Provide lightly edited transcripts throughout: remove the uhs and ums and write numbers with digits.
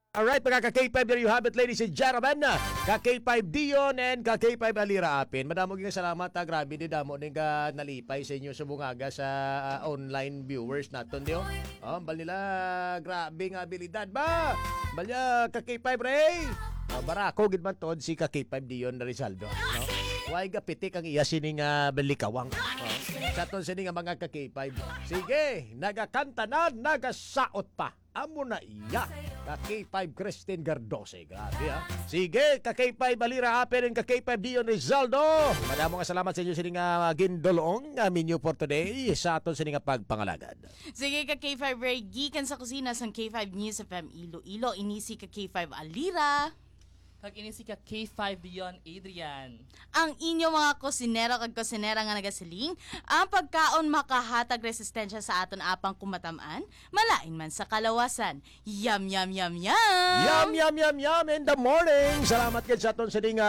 Alright, mga ka-K5, there you have it, ladies and gentlemen. Ka-K5 Dion and ka-K5 Alira Apin. Madamo nga salamat. Grabe, di damo din ka nalipay sa inyo sa bungaga sa online viewers naton niyo. Bal nila, grabe nga abilidad ba? Balya, ka-K5 Ray. Barako, gid man tod si ka-K5 Dion Rizaldo. No? Huwag pitik ang iya sining belikawang. Sa ton sining mga ka-K5. Sige, nagakanta na, nagasaot pa. Amo na iya. Ka-K5 Christine Gardose. Grabe ha. Sige, ka-K5 Alira Apin and ka-K5 Dion Rizaldo. Madamo nga salamat sa inyo sining gindolong menu for today sa aton sining pagpangalagad. Sige, ka-K5 Ray, gikan sa kusina sang K5 News FM Iloilo. Inisi ka-K5 Alira. Kag ini si K5 Dion Adrian. Ang inyo mga kusinero kag kusinera nga nagasiling, ang pagkaon makahatag resistensya sa aton apang kumatamaan, malain man sa kalawasan. Yum, yum, yum, yum! Yum, yum, yum, yum in the morning! Salamat kayo sa aton sining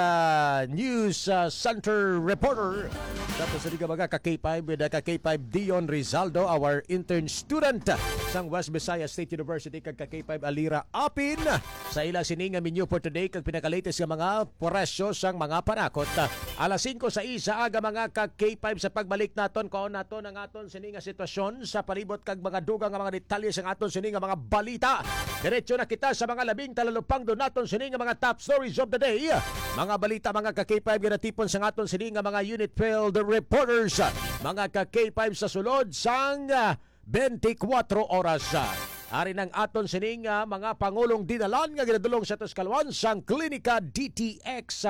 news center reporter. Sa aton sining mga ka-K5 with ka-K5 Dion Rizaldo, our intern student sang West Visayas State University kag ka-K5 Alira Apin. Sa ila sining menu for today kag pinaka-latest nga mga presyo sang mga panakot. Alas 5 sa isa aga mga ka-K5 sa pagbalik naton kaon naton ang aton sining sitwasyon sa palibot kag mga dugang nga mga detalye sang aton sining mga balita. Diretso na kita sa mga labing talalupang do naton sining mga top stories of the day. Mga balita mga ka-K5 nga natipon sang aton sining mga unit field reporters. Mga ka-K5 sa sulod sang 24 oras. Ari ng aton sining mga pangulong dinalan nga ginadulong sa Tuscalwan sang Klinika DTX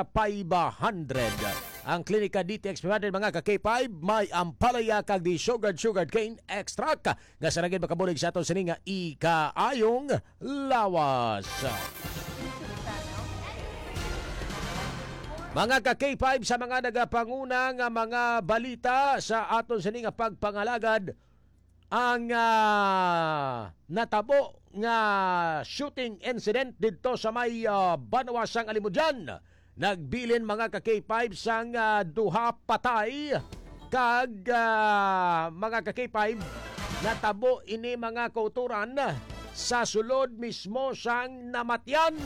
500. Ang Klinika DTX 500 mga ka-K5 may ampalaya kag di sugar cane extract nga saragin makabulig sa aton sining ikaayong lawas. Mga ka-K5 sa mga nagapangunang mga balita sa aton sining pagpangalagad, ang natabo nga shooting incident dito sa may Banawasang Alimudyan. Nagbilin mga ka-K5 sang duha patay kag mga ka-K5 natabo ini mga kauturan sa sulod mismo sang namatyan.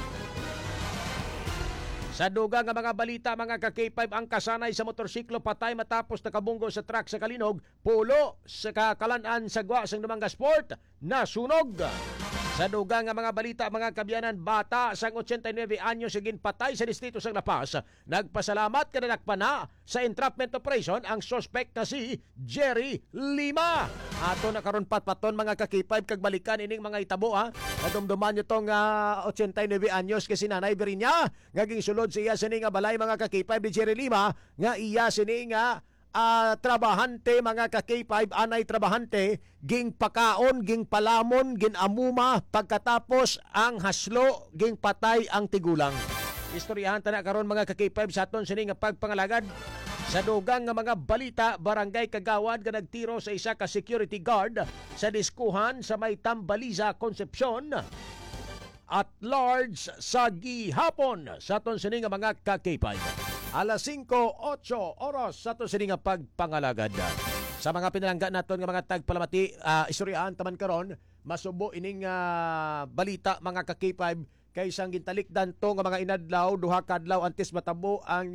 Sa dugang nga mga balita mga ka-K5, ang kasanay sa motorsiklo patay matapos nakabunggo sa truck sa Kalinog, pulo sa kakalan sa gwa sang Dumanga Sport nasunog. Sa dugang nga mga balita mga kabyanan, bata sang 89 anyo sigin patay sa distrito sang La Paz. Nagpasalamat kananakpana sa entrapment operation ang suspect na si Jerry Lima. Ato na karon patpaton mga ka-K5 kag balikan ining mga itabo ha. Nadumduman nyo tong 89 anyos kasi nanay Berinya ngaging sulod siya sini nga balay mga ka-K5 ni Jerry Lima nga iya sini nga trabahante mga ka-K5 anay trabahante ging pakaon, ging palamon, ging amuma pagkatapos ang haslo ging patay ang tigulang. Istoryahan ta na karon mga ka-K5 sa aton sini nga pagpangalagad. Sa dugang nga mga balita, barangay Kagawad nga nagtiro sa isa ka security guard sa diskuhan sa may Tambaliza, Concepcion at large sa gihapon sa aton sini nga mga ka-K5. Alas 5:08 oras sa aton sini nga pagpangalagad. Sa mga pinalangga naton nga mga tagpalamati, istoryahan taman karon masubo ining balita mga ka-K5 kay sang gintalikdan to nga mga inadlaw duha ka adlaw antes matabo ang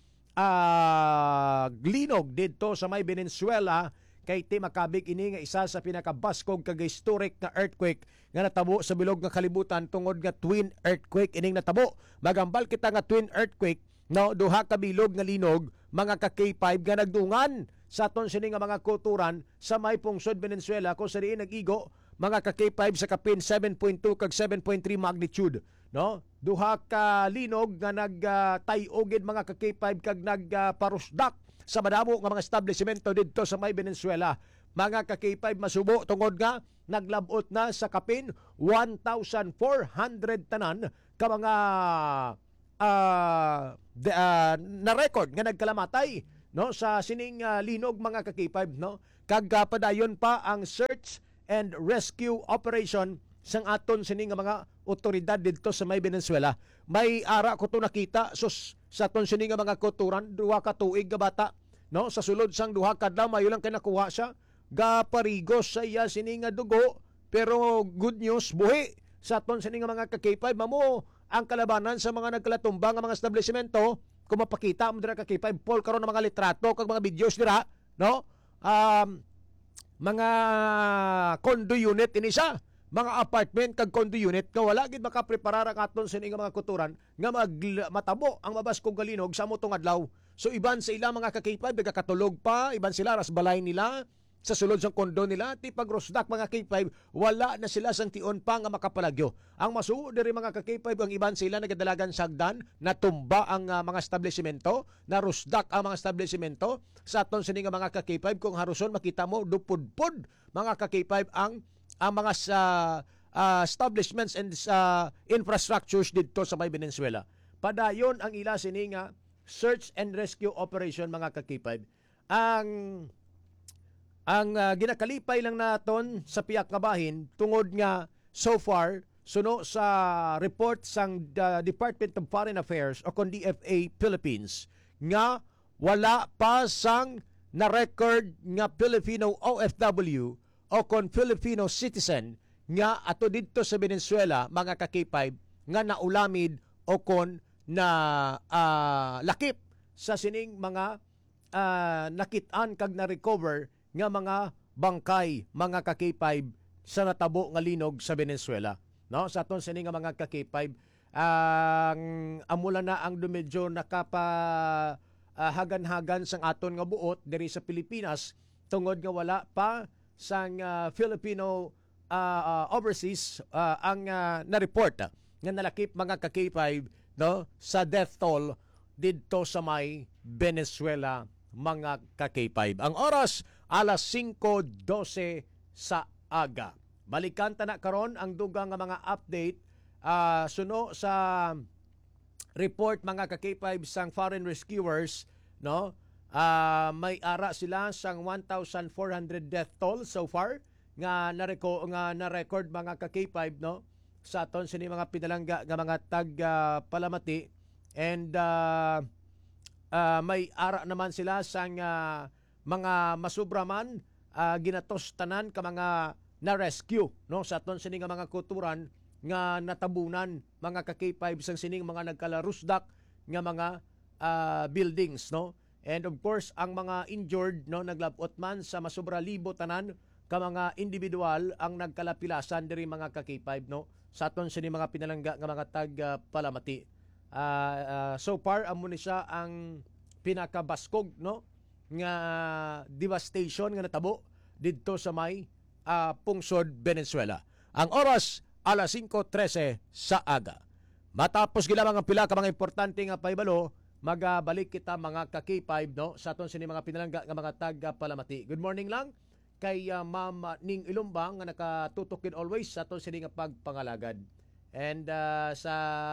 linog dito sa may Venezuela kay Makabig ini nga isa sa pinakabaskog kag historic na earthquake nga natabo sa bilog nga kalibutan tungod nga twin earthquake ining natabo. Magambal kita nga twin earthquake no duha ka bilog nga linog mga ka-K5 nga nagdungan sa aton sini nga mga kulturan sa may pungsod Venezuela kung sa diin nag-igo mga ka-K5 sa kapin 7.2 kag 7.3 magnitude no. Duha ka linog nga nagtayogid mga ka-K5 kag nagparusdak sa madamo nga mga establishmento didto sa may Venezuela. Mga ka-K5 masubo tungod nga naglabot na sa kapin 1,400 tanan ka mga na-record nga nagkalamatay no sa sining linog mga ka-K5 no. Kag padayon pa ang search and rescue operation sang aton sining nga mga otoridad didto sa may Venezuela. May ara ko to nakita sa aton sining nga mga kulturan duha ka tuig nga bata no sa sulod sang duha ka adlaw mayo lang kay nakuha siya gaparigos sa iya sining nga dugo pero good news buhi sa aton sini nga mga ka-K5 mamo ang kalabanan sa mga nagkalatumbang nga mga establishmento. Kung mapakita mo dira ka K5 Paul karon ng mga litrato kag mga videos dira, no? Mga condo unit ini siya, mga apartment kag condo unit nga wala gid makapreparar ang aton sini nga mga kuturan nga matabo ang mabas kong kalinog sa motong adlaw. So iban sa ilang mga ka-K5 nagkakatulog pa, iban sila ras balay nila sa sulod sa kondo nila, ti pagrosdak mga K5, wala na sila sang tion pa nga makapalagyo. Ang masuo diri mga ka-K5, ang iban sila nagadalagan sa hagdan, natumba ang mga establishmento, narusdak ang mga establishmento. Sa aton sini nga mga ka-K5, kung haruson makita mo, dupudpud mga ka-K5 ang mga establishments and infrastructures dito sa may Venezuela. Padayon ang ila sini nga search and rescue operation mga ka-K5. Ang ginakalipay lang naton sa piyak nga bahin tungod nga so far suno sa report sang Department of Foreign Affairs o kon DFA Philippines nga wala pa sang na-record nga Filipino OFW o kon Filipino citizen nga ato dito sa Venezuela mga ka-K5 nga naulamid o kon na lakip sa sining mga nakit-an kag na-recover nga mga bangkay mga ka-K5 sa natabo nga linog sa Venezuela, no? Sa aton sini nga mga ka-K5 ang amula na ang medyo hagan-hagan sang aton nga buot diri sa Pilipinas tungod nga wala pa sang Filipino overseas ang na-report nga nalakip mga ka-K5, no, sa death toll didto sa may Venezuela mga ka-K5. Ang oras alas 5:12 sa aga. Balikan ta na karon ang dugang nga mga update suno sa report mga ka-K5 sang foreign rescuers, no? May ara sila sang 1,400 death toll so far nga na-record mga ka-K5, no? Sa aton sini mga pinalangga nga mga tag palamati and may ara naman sila sang mga masubraman ginatos tanan ka mga na-rescue, no, sa aton sining mga kuturan nga natabunan mga ka-K5 sang sining mga nagkalarusdak nga mga buildings, no. And of course ang mga injured, no, naglabot man sa masubra libo tanan ka mga individual ang nagkalapilasan diri mga ka-K5, no, sa aton sining mga pinalangga nga mga tag palamati. So far amo ni siya ang pinakabaskog, no, nga devastation nga natabo didto sa may pungsod Venezuela. Ang oras alas 5:13 sa aga. Matapos gila mga pila ka mga importante nga paibalo, magabalik kita mga ka-K5, no, sa aton sini mga pinalangga nga mga tag palamati. Good morning lang kay Ma'am Ning Ilumbang nga nakatutok always sa aton sini nga pagpangalagad. And sa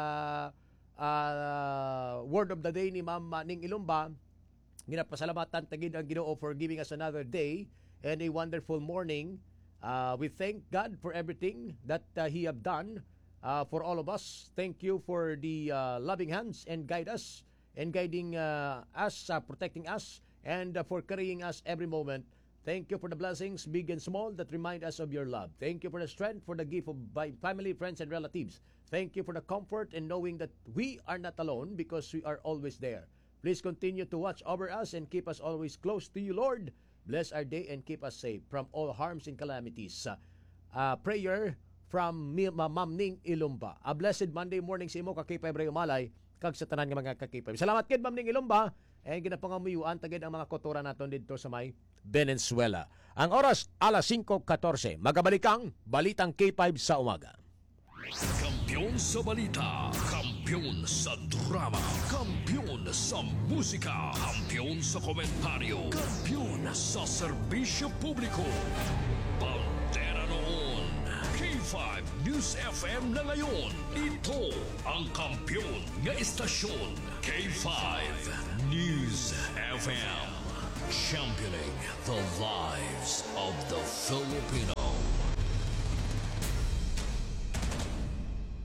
word of the day ni Ma'am Ning Ilumbang, ginapasalamatan tagid ang Ginoo for giving us another day and a wonderful morning. We thank God for everything that He have done for all of us. Thank you for the loving hands and guiding us, protecting us, and for carrying us every moment. Thank you for the blessings, big and small, that remind us of your love. Thank you for the strength, for the gift of family, friends, and relatives. Thank you for the comfort in knowing that we are not alone because we are always there. Please continue to watch over us and keep us always close to you, Lord. Bless our day and keep us safe from all harms and calamities. Prayer from Ma'am Ning Ilumba. A blessed Monday morning sa imo, ka-K5 Ray Umalay, kag sa tanan nga mga ka-K5. Salamat kid Ma'am Ning Ilumba. And ginapangamuyuan tagid ang mga kotura naton dito sa may Venezuela. Ang oras alas 5:14. Magabalikang Balitang K5 sa umaga. Kampiyon sa balita, kampiyon sa drama, kampiyon sa musika, kampiyon sa komentaryo, kampiyon sa serbisyo publiko. Bandera noon, K5 News FM na ngayon. Ito ang kampiyon nga istasyon, K5 News FM. Championing the lives of the Filipino.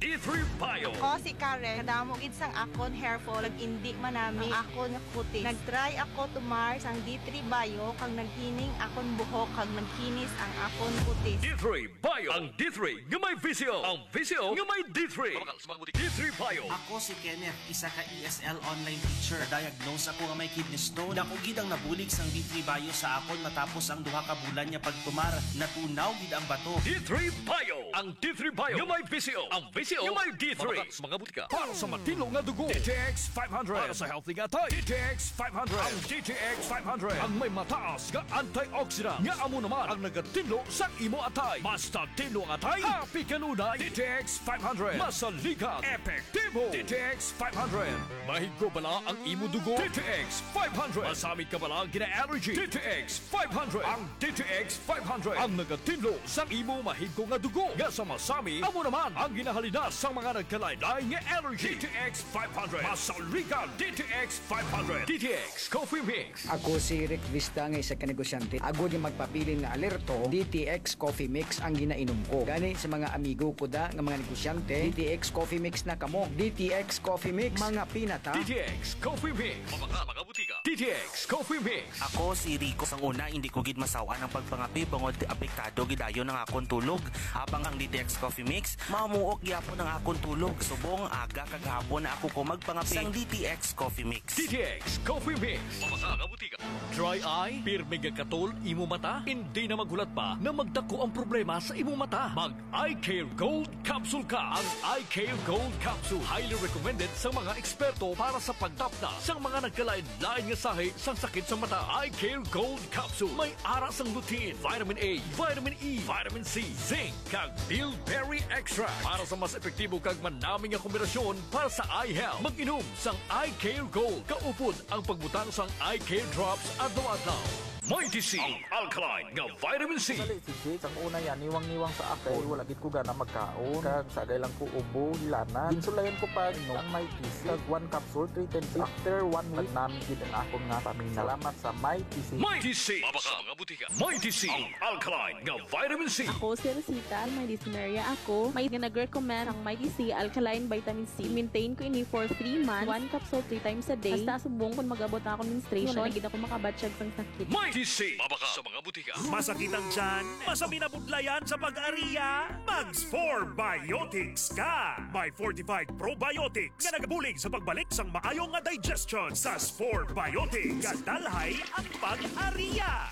D3 Bio. Ako si Karen, kadamo gid sang akon hair fall, nag-indi man nami ang akon nga kutis. Nag-try ako tumar sang D3 Bio, kang naghining akon buhok, kang nagkinis ang akon kutis. D3 Bio. Ang D3 nga may visyo. Ang visyo nga may D3. D3 Bio. Ako si Kenneth, isa ka ESL online teacher. Diagnose ako nga may kidney stone. Dako gid ang nabulig sang D3 Bio sa akon matapos ang duha ka bulan niya pagtumar. Natunaw gid ang bato. D3 Bio. Ang D3 Bio nga may visyo. Ang visyo nga may D3. Mga butika. Para sa matino nga dugo. DTX 500. Para sa healthy nga tay. DTX 500. Ang DTX 500. Ang may mataas nga antioxidant. Nga amo naman ang nagatinlo sa imo atay. Basta tinlo ang atay. Happy kanunay. DTX 500. Masaligan. Epektibo. DTX 500. Mahigo bala ang imo dugo. DTX 500. Masamit ka bala gina-allergy. DTX 500. Ang DTX 500. Ang nagatinlo sa imo mahigo nga dugo. Nga sa masami, amo naman ang ginahalina sa mga nagkalaylay nga allergy. DTX 500. Masaligan. DTX 500. DTX Coffee Mix. Ako si Rick Vista nga isa ka negosyante. Ako di magpapili nga alerto, DTX Coffee Mix ang ginainom ko. Gani sa mga amigo ko da nga mga negosyante, DTX Coffee Mix na kamo. DTX Coffee Mix, mga pinata. DTX Coffee Mix. Mga butika. DTX Coffee Mix. Ako si Rico. Sang una, hindi ko gid masawa ng pagpangapi bangod apektado gidayon ng akong tulog. Habang ang DTX Coffee Mix, mamuok gyapon ang akong tulog. Subong aga kagahapon na ako ko magpangapi sang DTX Coffee Mix. DTX Coffee Mix. Mga butika. Dry eye, pirmi nga katol, imo mata, hindi na maghulat pa na magdako ang problema sa imo mata. Mag Eye Care Gold Capsule ka. Ang Eye Care Gold Capsule highly recommended sa mga eksperto para sa pagtapda sa mga nagkalain-lain nga sahi sa sakit sa mata. Eye Care Gold Capsule may ara sang lutein, vitamin A, vitamin E, vitamin C, zinc, kag bilberry extract para sa mas epektibo kag manaming nga kombinasyon para sa eye health. Mag-inom sang Eye Care Gold. Kaupod ang pagbutang sang Eye Care Drops adlaw-adlaw. Mighty C, ang alkaline nga vitamin C. Dali si Jake, ang una yan, niwang-niwang sa akin. Wala gid ko gana magkaon. Kag sagay lang ko ubo, lana. Insulayan ko pa ang Mighty C. Kag 1 capsule, 3 times. After 1 week, namin gid ang akong nga pamilya. Salamat sa Mighty C. Mighty C. Mga butika. Mighty C, ang alkaline nga vitamin C. Ako si Rosita, may dysphoria ako. May nag-recommend ang Mighty C Alkaline Vitamin C. Maintain ko ini for 3 months. 1 capsule 3 times a day. Basta subong kung mag-abot na ako menstruation. Wala gid ako makabatsyag sang sakit. Mighty C. Sa mga butika. Masakit ang tiyan? Masami na budlayan sa pag-ariya? Mag-4 Biotics ka! May fortified probiotics nga nagabulig sa pagbalik sang maayong nga digestion sa Spore Biotics. Kadalhay ang pag-ariya!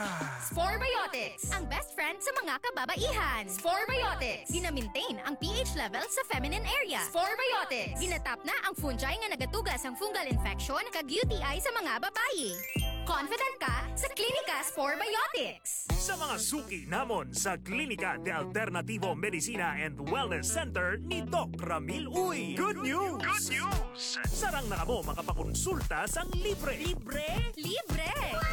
Spore Biotics, ang best friend sa mga kababaihan. Spore Biotics, gina-maintain ang pH level sa feminine area. Spore Biotics, ginatap na ang fungi nga nagatugas ang fungal infection kag UTI sa mga babayi. Confident ka sa Klinika Spore Biotics. Sa mga suki namon sa Klinika de Alternativo Medicina and Wellness Center ni Doc Ramil Uy. Good news! Good news! Sarang na kamo makapakonsulta sang libre. Libre? Libre!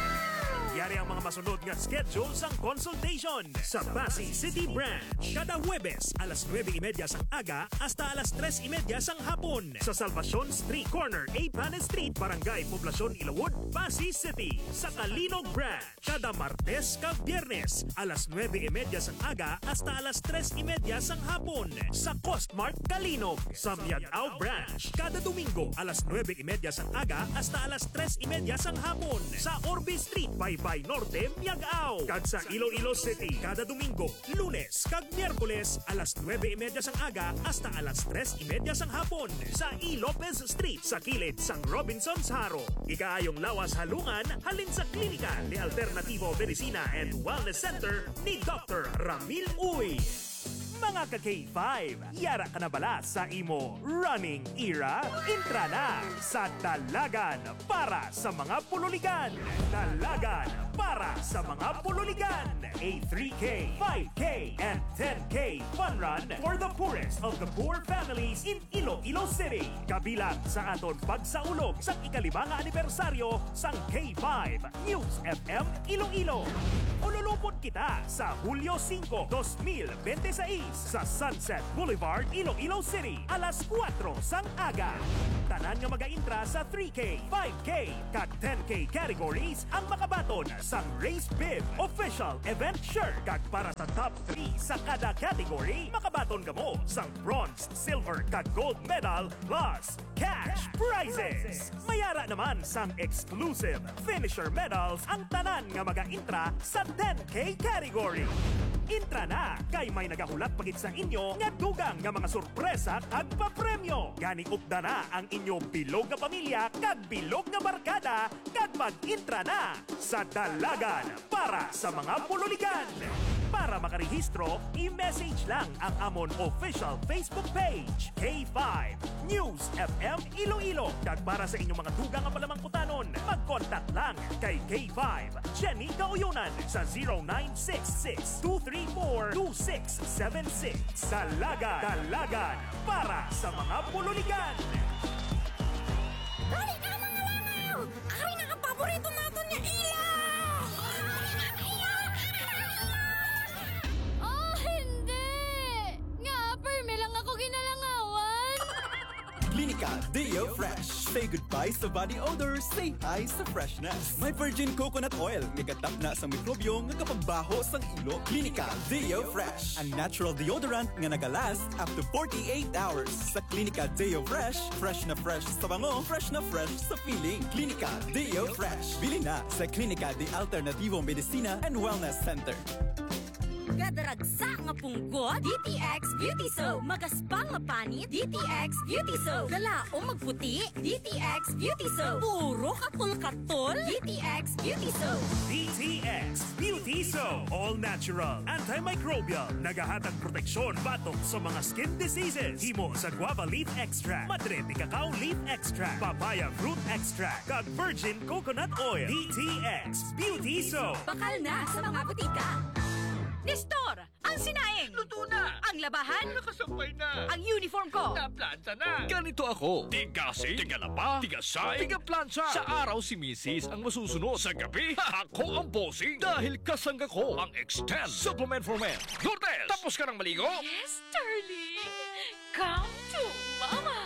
Yari ang mga masunod nga schedule sang consultation sa Pasig City Branch. Kada Huwebes, alas 9:30 sang aga hasta alas 3:30 sang hapon. Sa Salvacion Street Corner, Panes Street, Barangay Poblacion, Ilawod, Pasig City. Sa Kalinog Branch, kada Martes kag Biyernes, alas 9:30 sang aga hasta alas 3:30 sang hapon. Sa Costmart Kalinog. Sa Miagao Branch, kada Domingo, alas 9:30 sang aga hasta alas 3:30 sang hapon. Sa Orbe Street, Baybay Norte, Miagao. Kag sa Iloilo City, kada Domingo, Lunes kag Miyerkules, alas 9:30 sang aga hasta alas 3:30 sang hapon. Sa E. Lopez Street, sa kilid sang Robinson's Haro. Ikaayong lawas halungan, halin sa Klinika de Alternativo Medicina and Wellness Center ni Dr. Ramil Uy. Mga ka-K5, yara ka na bala sa imo running era? Intra na sa Dalagan para sa mga pululigan. Dalagan para sa mga pululigan. A 3K, 5K, and 10K fun run for the poorest of the poor families in Iloilo City. Kabilang sa aton pagsaulog sa ika-5 anibersaryo sang K5 News FM Iloilo. Ululupot kita sa Hulyo 5, 2026 sa Sunset Boulevard, Iloilo City, alas 4 sang aga. Tanan nga mag-intra sa 3K, 5K, kag 10K categories ang makabaton sang Race Bib Official Event Shirt. Kag para sa top 3 sa kada category, makabaton kamo sang bronze, silver, kag gold medal plus cash prizes. Mayara naman sang exclusive finisher medals ang tanan nga mag-intra sa 10K category. Intra na kay may nagahulat pagit sa inyo nga dugang nga mga sorpresa kag papremyo. Gani upda na ang inyong bilog nga pamilya kag bilog nga barkada kag mag-intra na sa Dalagan para sa mga pululigan. Para makarehistro, i-message lang ang amon official Facebook page, K5 News FM Iloilo. Kag para sa inyong mga dugang nga palamang putanon, mag-contact lang kay K5 Jenny Kauyunan sa 0966-234-2676. Dalagan para sa mga pululigan. Dali ka mga langaw! Ay, nakapaborito natin niya ilaw! Oh, hindi! Nga, perme lang ako ginalangawan! Klinika Deo Fresh. Say goodbye sa body odor, say hi sa freshness. May virgin coconut oil, nagatap na sa mikrobyo nga kapagbaho sang ilo. Klinika Deo Fresh. Ang natural deodorant nga nagalast up to 48 hours. Sa Klinika Deo Fresh na fresh sa bango, fresh na fresh sa feeling. Klinika Deo Fresh. Bili na sa Klinika de Alternativo Medicina and Wellness Center. Gadaragsa nga punggot, DTX Beauty Soap. Magaspang nga panit, DTX Beauty Soap. Galao magputi, DTX Beauty Soap. Puro katol-katol, DTX Beauty Soap. DTX Beauty Soap. All natural, antimicrobial, nagahatag proteksyon batok sa mga skin diseases. Himo sa guava leaf extract, madrete cacao leaf extract, papaya fruit extract, kag virgin coconut oil. DTX Beauty Soap. Bakal na sa mga butika. Nestor, ang sinaing! Luto na! Ang labahan! Nakasampay na! Ang uniform ko! Naplansa na! Ganito ako. Tigasi, tigalaba, tigasay, tigaplansa. Sa araw si Mrs. ang masusunod. Sa gabi, ako ang bossing. Dahil kasangga ko ang Extend Supplement for Men. Lourdes, tapos ka ng maligo? Yes, darling! Come to Mama!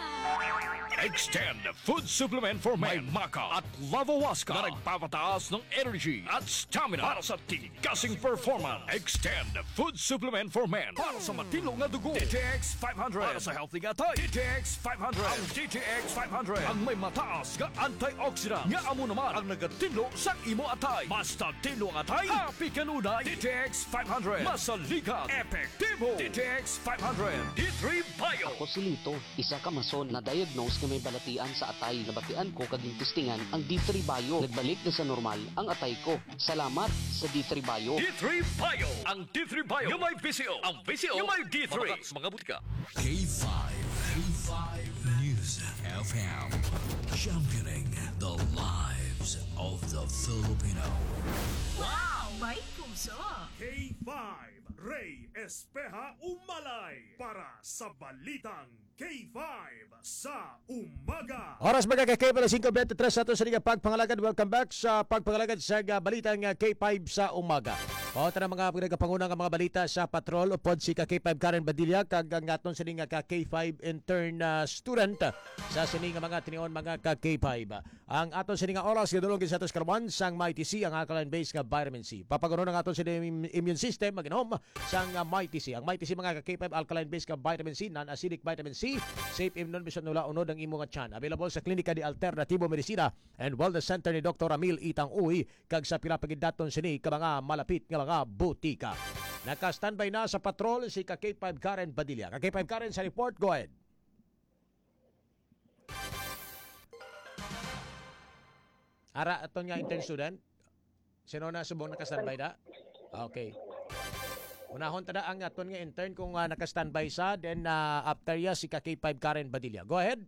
Extend Food Supplement for Men. May Maca at Lavawaska na nagpapataas ng energy at stamina para sa tigasing performance. Extend Food Supplement for Men para sa matino nga dugo. DTX 500 para sa healthy nga tayo. DTX 500. Ang DTX 500 ang may mataas nga antioxidant nga amo naman ang nagatinlo sa imo atay. Basta tinlo ang atay, happy kanunay. DTX 500 masalikan, epektibo. DTX 500 D3 Bio. Ako si Lito, isa ka mason na diagnose na may balatian sa atay. Nabatian ko kaging testingan ang D3 Bio. Nagbalik na sa normal ang atay ko. Salamat sa D3 Bio. D3 Bio. Ang D3 Bio yung may VCO. Ang VCO yung may D3. Mga butika. K5 News FM. Championing the lives of the Filipino. Wow! May puso! K5 Ray Espeja Umalay para sa Balitang K5 sa Umaga. Oras mga ka-K para 5:23 sa ato sa liga pagpangalagad. Welcome back sa pagpangalagad sa balitang K5 sa umaga. O tara mga pinagapangunang mga balita sa patrol upod si K5 Karen Badilla kag ang aton sining K5 intern student sa sining mga tinion mga K5. Ang aton sining oras gadulog sa atos karwan sang Mighty C ang alkaline base nga vitamin C. Papaguno ng aton sining immune system maginom sang Mighty C. Ang Mighty C mga K5 alkaline base nga vitamin C, non-acidic vitamin C, safe immune bisan nula unod ang imo nga tiyan. Available sa Klinika de Alternativo Medicina and Wellness Center ni Dr. Amil Itang Uy kag sa pila pagidaton sini ka mga malapit nga mga butika. Naka-standby na sa patrol si K5 Karen Badilla. K5 Karen sa report, go ahead. Ara aton nga intern student. Sino na subong naka-standby na? Okay. Unahon tada ang aton nga intern kung naka-standby sa, then after ya si K5 Karen Badilla. Go ahead.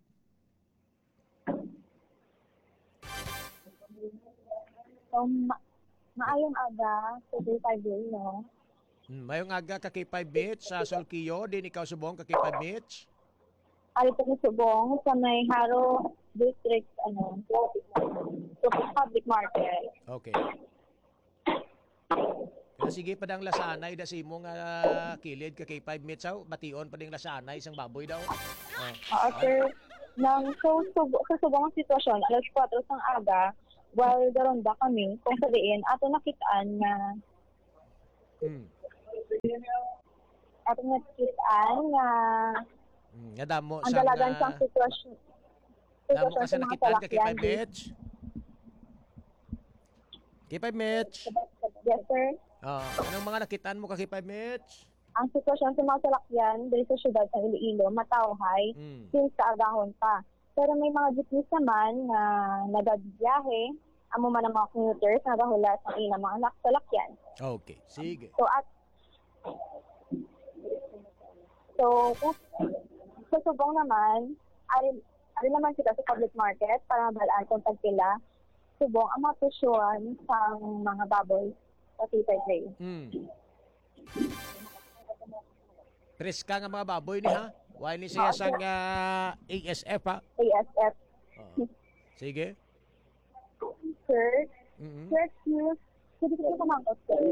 Maayong aga, sa K5 no? Mayong aga ka K5 Beach sa Solkiyo, din ikaw subong ka K5 Beach? Alito ko subong sa may Haro District, public market. Okay. Kaya sige pa dang lasanay da si imong kilid ka kay 5 minutes bation pa ding lasanay isang baboy daw. Sir, nang sa subong ang sitwasyon, alas 4 ng aga, while garonda kami, kung sabihin, ato nakitaan na Nga damo ang sa dalagan sang sitwasyon. damo ka sa mga nakitaan ka kay 5 salakyan. minutes. Kay 5 minutes. Yes, sir. Anong mga nakitaan mo ka kay 5 minutes? Ang sitwasyon sa mga salakyan dahil sa syudad sa Iloilo, matawhay, since kaagahon pa. Pero may mga jeepneys naman na nagagbiyahe, amo man ang mga commuters na nagahula sa ilang mga anak salakyan. Okay, sige. So, sa subong naman, ari naman sila sa public market para mabalaan kung tagpila. Subong ang mga presyon sa mga baboy sa Tita Gray. Preska nga mga baboy ni ha? Why ni siya sang ASF ha? ASF. Sige. Sir, sir, excuse. Pwede ko kumangkot, sir.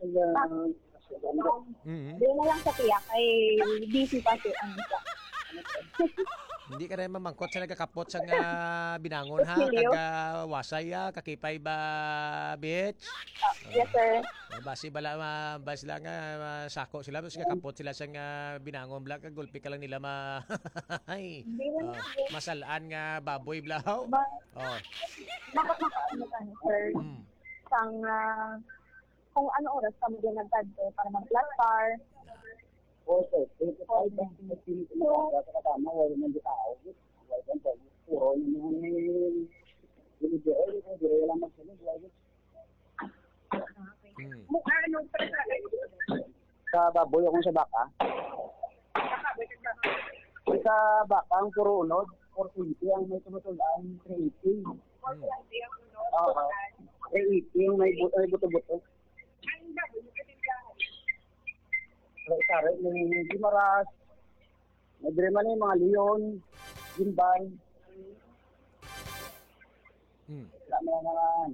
Doon na lang sa tiyak ay busy pa sir ang isa. Hindi ka rin mamangkot sa nagkakapot sa binangon ha? Wasay kakipay ba bitch? Yes sir. Basi lang sako sila tapos kakapot sila sa binangon bla kagulpi ka lang nila masalaan nga baboy blaw. Makakakaano sir. Sang kung ano oras kami din nagtadto para mag-flat car. Sa baboy akong sa baka. Sa baka ang puro unod, 420 ang may tumutulaan, 380. 380 yung may buto-buto. Sari, may gimaras, may dreman yung mga leon, gimbal. Wala mo naman.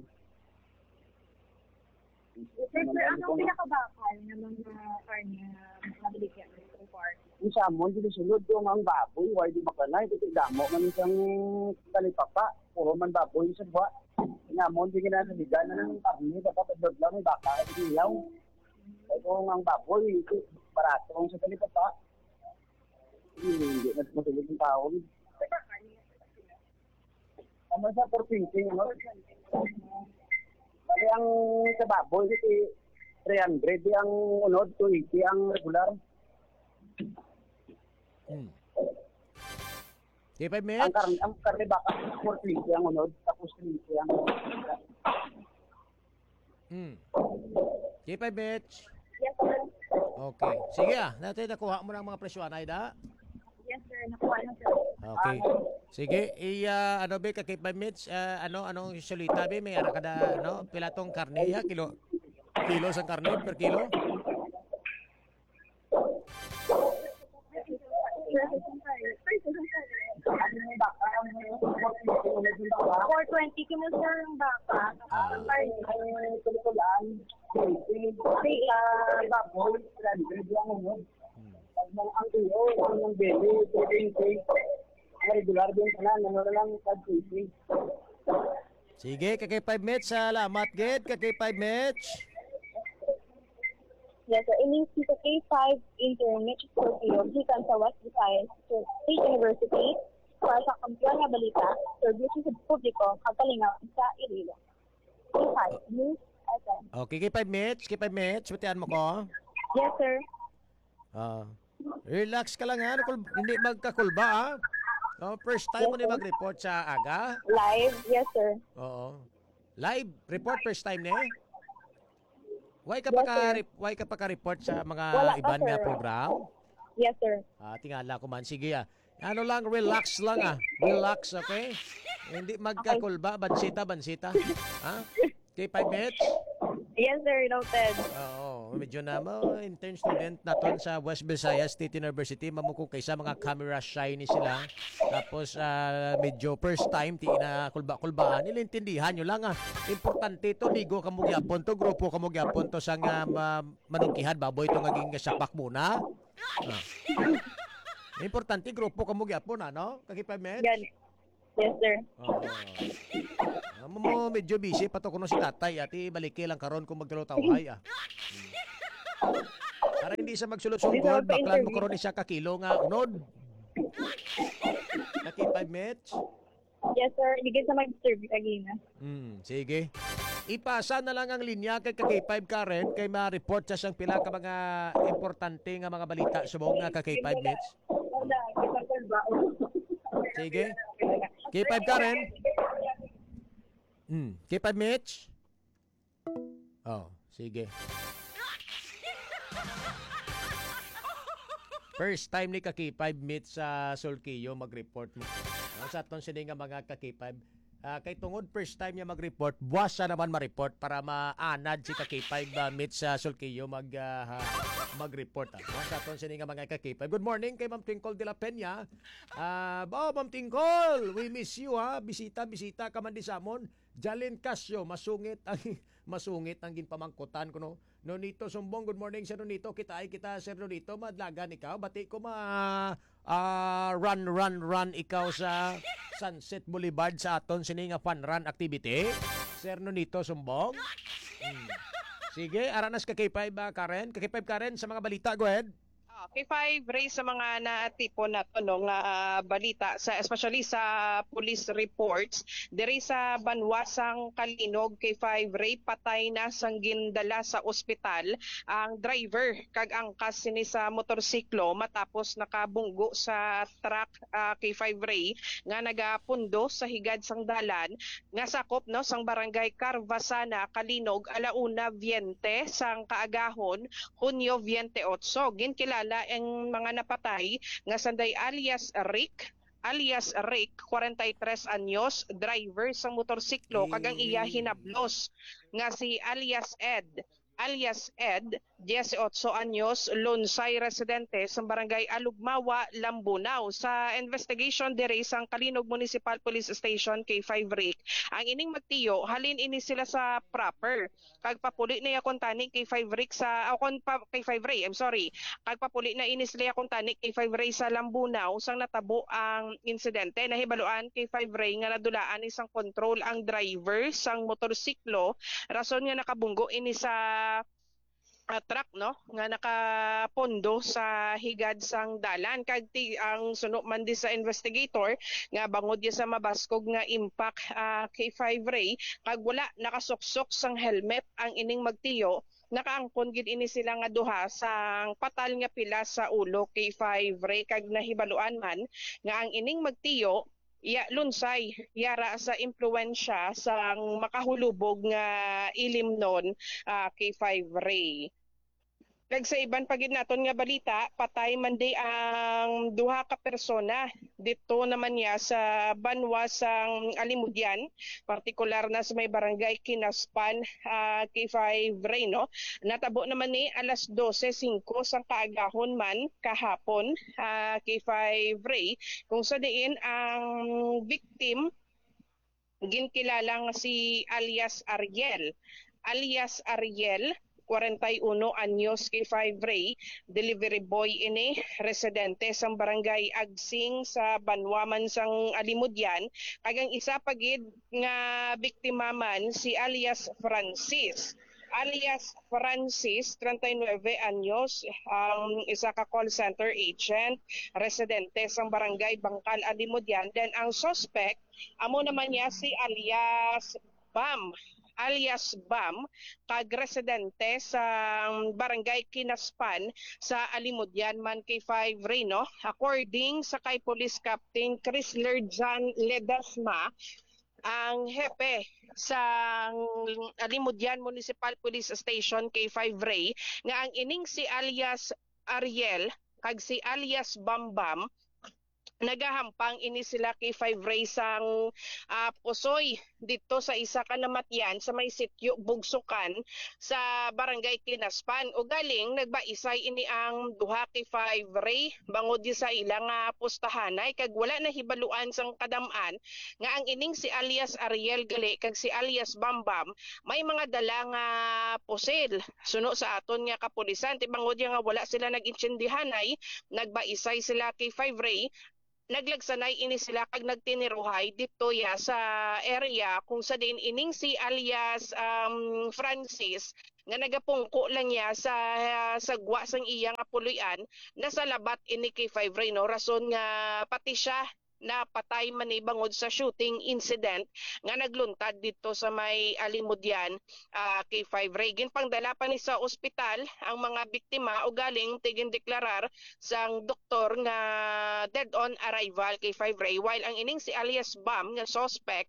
Sir, anong pinakabakal ng mga karne na nabiligyan so far? Yung samon, hindi sulod yung ang baboy, why di makanay, ito damo man isang talipapa, puro man baboy sa buwa. Namon, hindi ka na naligan na ng karne, dapat adod lang, may baka, hindi ilaw. Ito ang baboy, ito barato ang sa talipapa. Hindi na masulod yung tao. Ano sa 420, ano? Kasi ang sa baboy, ito 300, ang unod, 280 ang regular. Okay, 5 minutes? Ang karne baka 420 ang unod, tapos 380 ang Okay, 5 minutes? Yes, sir. Okay. Sige natin nakuha mo ng mga presyon, Aida? Yes, sir. Nakuha na, sir. Okay. Sige, ano ba kay 5 minutes? Anong solita ba? May ara kada pila tong karne ya? Kilo sang karne per kilo? 420 kimo sir ang baka. Tutulan, baboy, 300 lang unod. Ang tuyo, ang beli, 220. Regular din pala, lang 520. Sige, kay 5 minutes. Salamat, Ged. Kay 5 minutes. Yes, sir. Ining si K5 Internet Studio, gikan sa West Visayas State University, para sa kampiyon nga balita, service sa publiko, kagalingaw sa Iloilo. K5 News FM. Okay, kay 5 minutes. Kay 5 minutes. Butihan mo ko. Yes, sir. Relax ka lang ha. Hindi magkakulba ha. First time mo na mag-report sa aga? Live, yes, sir. Oo. Live report first time na eh? Why ka pa report sa mga iban nga program? Yes, sir. Tingala ko man. Sige Ano lang, relax lang Relax, okay? Hindi magkakulba, bansita. Ha? Okay, 5 minutes? Yes, sir. Noted. Oo. medyo na mo intern student naton sa West Visayas State University mamuko kaysa mga camera shy ni sila. Tapos medyo first time ti na kulba-kulbaan nilintindihan nyo lang importante to ligo kamo gyapon to grupo kamo gyapon to sang manungkihan baboy to ngaging sapak muna. Importante grupo kamo gyapon ano? Kakipay met? Yes, sir. Mo medyo busy pa to kuno si tatay ati baliki lang karon kung magtalo-tawhay Para hindi sa magsulod-sulod baklan mo karon siya ka kilo nga unod. Kaki 5 minutes. Yes, sir. Hindi sa mag-serve again. Sige. Ipasa na lang ang linya kay K5 Karen kay ma-report sa siyang pila ka mga importante nga mga balita subong nga K5 minutes. Sige. K5 Karen. K5 Mitch. Sige. First time ni K5 Mitch sa Solkio mag-report mo. Sa aton sini nga mga K5 kay tungod first time niya mag-report, buwas siya naman ma-report para maanad si K5 Mitch sa Solkio mag-report. Sa aton sini nga mga K5. Good morning kay Ma'am Twinkle de la Peña. Ma'am Twinkle, we miss you Bisita ka man di samon. Jalen Casio, masungit ang ginpamangkutan ko no. Nonito Sumbong, good morning Sir Nonito. Kita Sir Nonito, madlagan ikaw. Bati ko run ikaw sa Sunset Boulevard sa aton sini nga fun run activity. Sir Nonito Sumbong. Sige, aranas ka K5 Karen. K5 Karen sa mga balita, go ahead. K5 raise sa mga natipon na balita sa especially sa police reports diri sa Banwasang Kalinog. K5 Ray patay na sang gindala sa ospital ang driver kag angkas sini sa motorsiklo matapos nakabunggo sa truck. K5 Ray nga nagapundo sa higad sang dalan nga sakop sang barangay Carvasana Kalinog alauna 20 sang kaagahon Hunyo 28. Ginkilala ang mga napatay nga sanday alias Rick, 43 anyos, driver sa motorsiklo kag ang iya hinablos nga si alias Ed, 18 anyos, Lonsay residente sa barangay Alugmawa, Lambunaw. Sa investigation diri sang Kalinog Municipal Police Station K5 Rick, ang ining magtiyo halin ini sila sa proper. Kag papuli na yakon tani K5 Rick sa K5 Ray, I'm sorry. Kag papuli na ini sila yakon tani K5 Ray sa Lambunaw sang natabo ang insidente. Nahibaluan K5 Ray nga nadulaan isang control ang driver sang motorsiklo. Rason nga nakabunggo ini sa truck nga nakapondo sa higad sang dalan kag ang suno man di sa investigator nga bangod ya sa mabaskog nga impact K5 Ray kag wala nakasuksok sang helmet ang ining magtiyo nakaangkon gid ini sila nga duha sang patal nga pila sa ulo K5 Ray kag nahibaluan man nga ang ining magtiyo lunsay yara sa impluwensya sang makahulubog nga ilim nun K5 Ray. Kag sa iban pagid naton nga balita, patay man day ang duha ka persona dito naman niya sa Banwasang Alimudyan, partikular na sa may barangay Kinaspan, K5 Ray Natabo naman ni alas 12:05 sang kaagahon man kahapon K5 Ray kung sa diin ang victim ginkilala nga si alias Ariel 41 anyos K5 Ray, delivery boy ini, residente sa barangay Agsing sa Banwaman sang Alimudyan. Kag ang isa pagid nga biktima man si alias Francis, 39 anyos, ang isa ka call center agent, residente sa barangay Bangkal Alimudyan. Then ang suspect, amo naman niya si alias Bam, kag residente sa barangay Kinaspan sa Alimudyan man K5 Ray According sa kay Police Captain Chrysler John Ledesma, ang hepe sa Alimudyan Municipal Police Station K5 Ray nga ang ining si alias Ariel kag si alias Bambam nagahampang ini sila kay Five Rays ang Pusoy dito sa isa ka namatyan sa may sityo Bugsukan sa barangay Kinaspan. O galing nagbaisay ini ang duha kay Five Ray bangod di sa ilang pustahanay kag wala na hibaluan sang kadaman nga ang ining si alias Ariel Gali kag si alias Bambam may mga dala nga pusil. Suno sa aton nga kapulisan ti bangod nga wala sila nag-intsindihanay, nagbaisay sila kay Five Ray. Naglagsanay ini sila kag nagtiniruhay dito ya sa area kung sa din ining si alias Francis nga nagapungko lang niya sa sagwa sang iyang apuluyan nasa labat ini kay Five Ray no rason nga pati siya na patay man bangod sa shooting incident nga nagluntad dito sa may Alimudyan kay Five Ray. Ginpangdala pa ni sa ospital ang mga biktima o galing tigin deklarar sang doktor nga dead on arrival kay Five Ray while ang ining si alias Bam nga suspect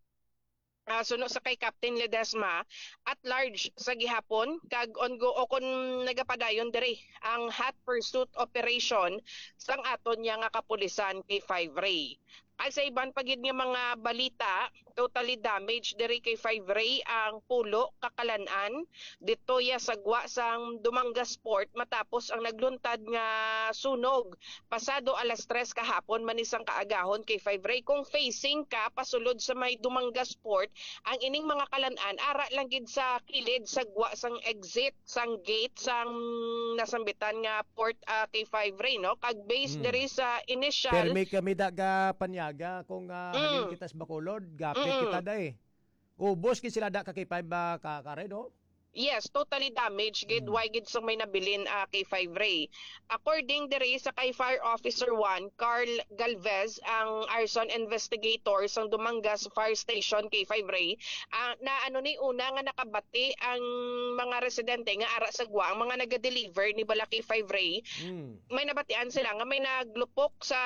suno sa kay Captain Ledesma at large sa gihapon kag ongo o kon nagapadayon diri ang hot pursuit operation sang aton niya nga kapulisan kay Five Ray. Ay sa iban pagid nga mga balita, totally damaged diri kay Five Ray ang pulo kakalanan dito ya sagwa sang Dumangas Port matapos ang nagluntad nga sunog pasado alas 3 kahapon manisang kaagahon kay Five Ray. Kung facing ka pasulod sa may Dumangas Port, ang ining mga kalanan ara lang gid sa kilid sagwa sang exit sang gate sang nasambitan nga port kay Five Ray no kag base diri sa initial Permi kami daga panyaga kung halin kita sa Bacolod, gapit kita da eh. Ubos kin sila da ka kay 5 kare no? Yes, totally damaged gid why gid sang may nabilin kay Five Ray. According diri sa kay Fire Officer 1, Carl Galvez, ang arson investigator sang Dumangas Fire Station kay Five Ray, na ano ni una nga nakabati ang mga residente nga ara sagwa ang mga naga-deliver ni bala kay Five Ray. May nabatian sila nga may naglupok sa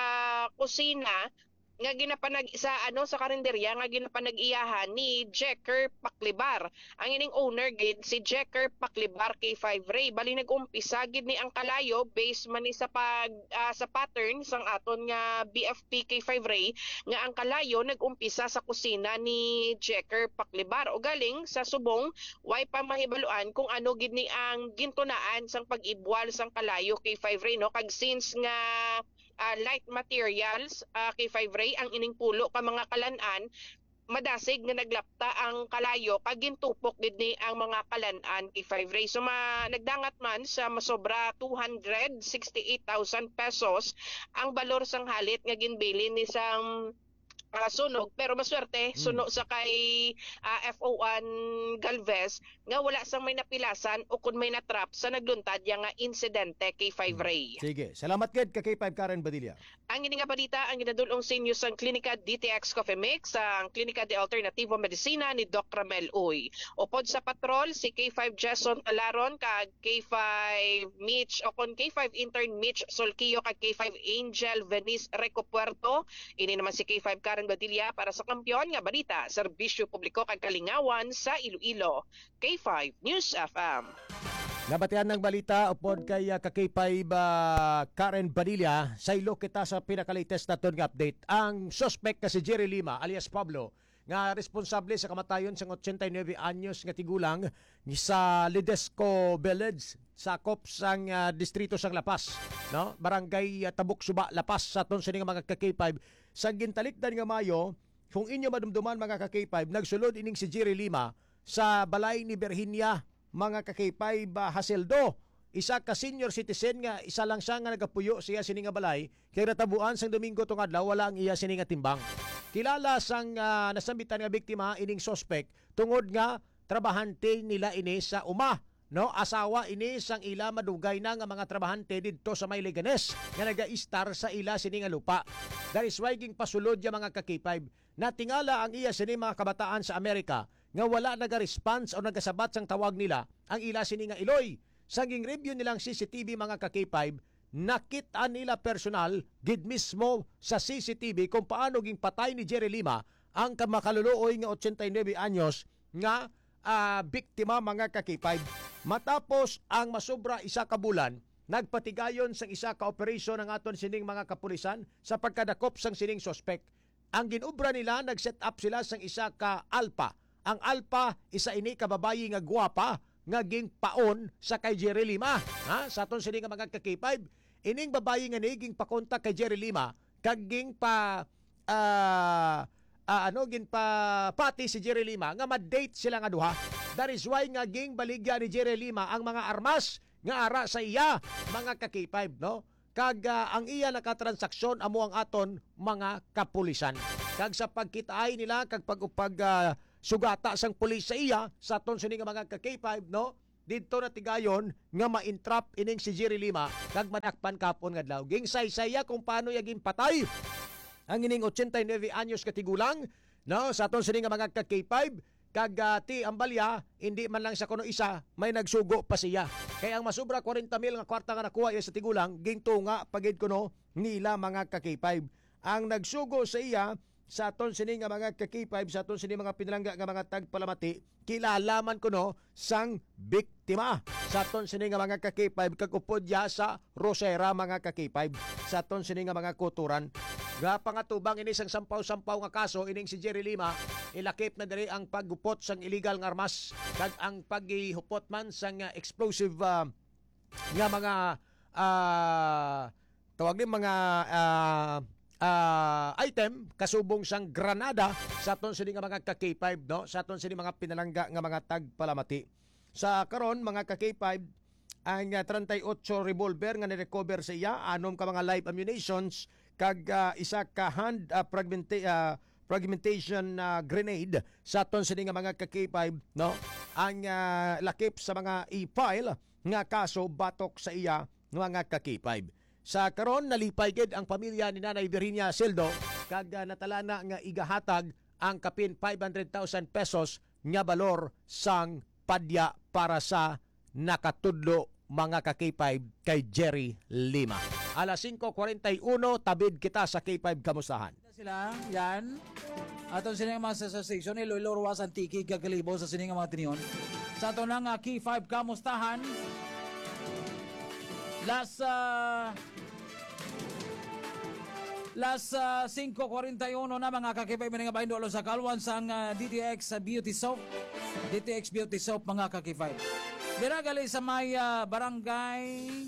kusina nga ginapanag sa sa karinderya nga ginapanag-iyahan ni Jecker Paklibar. Ang ining owner gid si Jecker Paklibar kay Five Ray. Bali nag-umpisa gid ni ang kalayo based man ni sa sa pattern sang aton nga BFP kay Five Ray nga ang kalayo nag-umpisa sa kusina ni Jecker Paklibar. O galing sa subong way pa mahibaluan kung ano gid ni ang gintunaan sang pag-ibwal sang kalayo kay Five Ray no kag since nga light materials kay Five Ray ang ining pulo ka mga kalanan madasig nga naglapta ang kalayo kag gintupok gid ni ang mga kalanan kay Five Ray. So nagdangat man sa masobra 268,000 pesos ang balor sang halit nga ginbilin ni sang sunog pero maswerte suno sa kay FO1 Galvez nga wala sang may napilasan o kun may natrap sa nagluntad yang insidente kay Five Ray. Sige, salamat gid ka kay 5 Karen Badilla. Ang ini nga balita ang ginadulong sa inyo sang Klinika DTX Coffee Mix, ang Klinika de Alternativo Medicina ni Doc Ramel Uy. Upod sa patrol si K5 Jason Alaron kag K5 Mitch o kon K5 intern Mitch Solquillo kag K5 Angel Venice Reco Puerto. Ini naman si K5 Karen Badilla para sa Kampiyon nga balita, serbisyo publiko kag kalingawan sa Iloilo. K5 News FM. Nabatian ng balita upod kay K5 Karen Badilla, sa ilo kita sa pinaka-latest na nga update. Ang suspect kasi Jerry Lima alias Pablo nga responsable sa kamatayon sa 89 anyos nga tigulang sa Ledesco Village sakop sang distrito sang Lapas, no? Barangay Tabuk Suba, Lapas sa ton sining mga K5 sa gintalikdan nga Mayo. Kung inyo madumduman mga K5, nagsulod ining si Jerry Lima sa balay ni Virginia mga K5 Haseldo. Isa ka senior citizen nga isa lang siya nga nagapuyo siya sini nga balay kay natabuan sang Domingo tong adlaw wala ang iya sini nga timbang. Kilala sang nasambitan nga biktima ining suspect tungod nga trabahante nila ini sa uma, no? Asawa ini sang ila madugay na nga mga trabahante didto sa may Leganes nga naga-istar sa ila sini nga lupa. That is why ging pasulod ya mga K5 natingala ang iya sini mga kabataan sa Amerika nga wala naga-response o nagasabat sang tawag nila ang ila sini nga Iloy. Saging review nilang CCTV mga K5, nakita nila personal gid mismo sa CCTV kung paano ging patay ni Jerry Lima ang kamakaluluoy nga 89 anyos nga biktima mga K5. Matapos ang masobra isa ka bulan nagpatigayon sang isa ka operasyon ng aton sining mga kapulisan sa pagkadakop sang sining sospek. Ang ginubra nila, nag-set up sila sang isa ka alpha. Ang alpha, isa ini ka babayi nga gwapa nga paon sa kay Jerry Lima. Ha? Sa aton sining mga ka-K5, ining babayi nga naging pakontak kay Jerry Lima, kaging pa pati si Jerry Lima nga ma-date sila nga duha. That is why nga ging baligya ni Jerry Lima ang mga armas nga ara sa iya mga ka-K5, no? Kag ang iya nakatransaksyon amo ang aton mga kapulisan. Kag sa pagkitaay nila kag sugata sang pulis sa iya sa aton sini nga mga ka-K5, no? Dito na tigayon nga ma-entrap ining si Jerry Lima kag manakpan kapon nga adlaw. Ging saysaya kung paano yaging patay ang ining 89 anyos katigulang, no? Sa aton sini nga mga ka-K5 kag ti ambalya hindi man lang sa kuno isa may nagsugo pa siya. Kaya ang masubra 40,000 nga kwarta nga nakuha iya sa tigulang gintunga pagid kuno nila mga ka-K5. Ang nagsugo sa iya sa aton sini nga mga ka-K5 sa aton sini mga pinalangga nga mga tagpalamati kilalaman kuno sang biktima sa aton sini nga mga ka-K5 kag upod ya sa Rosera mga ka-K5 sa aton sini nga mga kuturan. Ga pangatubang ini sang sampaw-sampaw nga kaso ining si Jerry Lima ilakip na diri ang paggupot sang illegal nga armas kag ang paghupot man sang explosive nga mga tawag din mga item kasubong sang granada sa aton sini nga mga ka-K5, no? Sa aton sini mga pinalangga nga mga tagpalamati. Sa karon mga ka-K5 ang 38 revolver nga ni-recover sa iya, 6 ka mga live ammunitions kag isa ka hand fragmentation grenade sa aton sini nga mga ka-K5, no? Ang lakip sa mga e-file nga kaso batok sa iya mga ka-K5. Sa karon nalipay gid ang pamilya ni Nanay Virginia Sildo kag natalana nga igahatag ang kapin 500,000 pesos nga balor sang padya para sa nakatudlo mga ka-K5 kay Jerry Lima. Alas 5:41 tabid kita sa K5 kamustahan. Sila, yan. Aton sila nga mga sa station, Iloilo, Ruwas, Antique, Gagalibo sa sining mga tiniyon. Sa aton nga K5 kamustahan, last 5:41 na mga kakipay mga bahin doon sa kalwan sang DTX Beauty Soap. DTX Beauty Soap mga kakipay. Diragali sa may barangay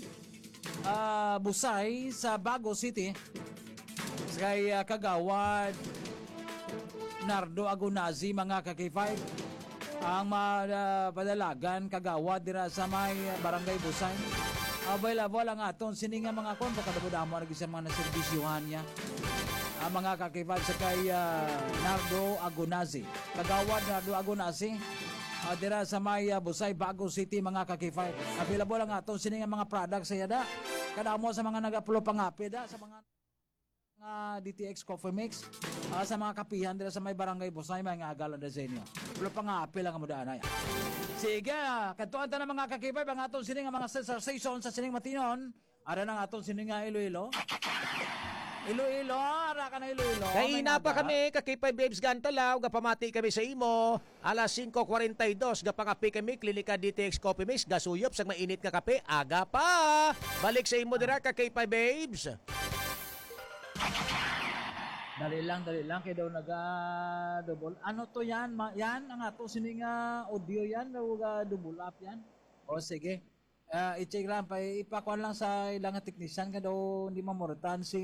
Busay sa Bago City. Kay Kagawad Nardo Agunazi mga kakipay. Ang padalagan Kagawad dira sa may barangay Busay. Available ang aton sininga mga kon pakadamo lagi sa mga naserbisyuhan niya. Ang mga kakipad sa kay Nardo Agunazi. Kagawad Nardo Agunazi. Dira sa may Busay, Bago City mga kakipad. Available ang aton sininga mga products sa yada. Kadamo sa mga nag-upload pangapi da sa mga DTX Coffee Mix. Sa mga kapihan dira sa may barangay Busay may nga agalan da sa inyo. Upload pangapi lang mo daan ay. Sige, kantuan ta na mga kakipay ang aton sining mga sensation sa sining matinon. Ara nang aton sining Iloilo. Iloilo, ara ka na Iloilo. Kaina pa kami, kakipay babes gantalaw, gapamati kami sa imo. Alas 5:42, gapangapi kami, Klinika DTX Coffee Mix, gasuyop sa mainit nga kape, aga pa. Balik sa imo dira, kakipay babes. Dali lang kay daw naga-double. Ano to yan? Yan ang ato sining audio yan, double up yan. O sige. I-check lang pa ipakuan lang sa ilang technician ka daw hindi mamuratan si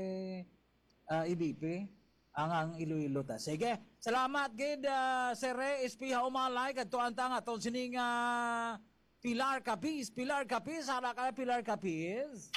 IBP ang Iloilo ta. Sige. Salamat gid Sir SP Umalay kadto anta nga ton sining Pilar Capiz, ara ka Pilar Capiz.